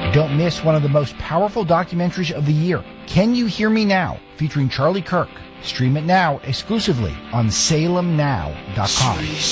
Don't miss one of the most powerful documentaries of the year, Can You Hear Me Now, featuring Charlie Kirk. Stream it now exclusively on SalemNow.com.